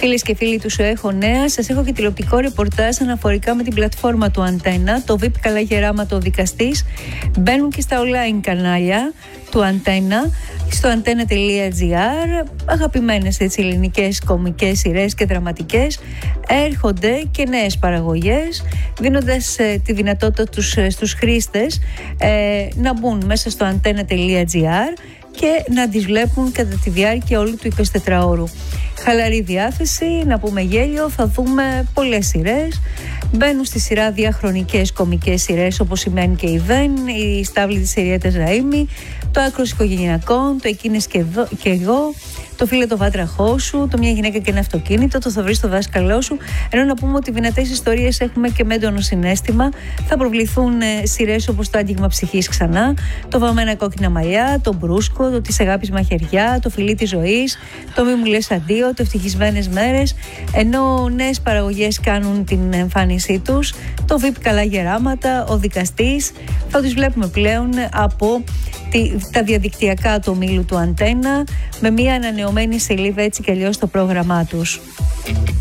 Φίλες και φίλοι του Σου Έχω Νέα, σας έχω και τηλεοπτικό ρεπορτάζ αναφορικά με την πλατφόρμα του Αντένα. Το VIP Καλά Γεράματο, ο δικαστής. Μπαίνουν και στα online κανάλια του Αντένα, στο antenna.gr. Αγαπημένες ελληνικές κομικές σειρές και δραματικές. Έρχονται και νέες παραγωγές, δίνοντας τη δυνατότητα στους χρήστες να μπουν μέσα στο antenna.gr και να τις βλέπουν κατά τη διάρκεια όλου του 24ωρου. Χαλαρή διάθεση, να πούμε γέλιο, θα δούμε πολλές σειρές. Μπαίνουν στη σειρά διαχρονικές κομικές σειρές, όπως σημαίνει και η Βεν, η Στάβλη της Ιριέτας Ραΐμη, το Άκρος Οικογενειακών, το Εκείνες και εγώ, το Φίλε το Βάτραχό σου, το Μια Γυναίκα και ένα Αυτοκίνητο, το Θα Βρεις το Δάσκαλό σου. Ενώ να πούμε ότι δυνατές ιστορίες έχουμε και με έντονο συναίσθημα. Θα προβληθούν σειρές όπως το Άγγιγμα Ψυχής ξανά, το Βαμμένα Κόκκινα Μαλλιά, το Μπρούσκο, το Της Αγάπης Μαχαιριά, το Φιλί της Ζωής, το Μη Μου Λες Αντίο, το Ευτυχισμένες Μέρες. Ενώ νέες παραγωγές κάνουν την εμφάνισή τους, το VIP Καλά Γεράματα, ο Δικαστής. Θα τους βλέπουμε πλέον από τα διαδικτυακά του ομίλου του Αντένα, με μια ανανεωμένη σελίδα έτσι κι αλλιώς στο πρόγραμμά τους.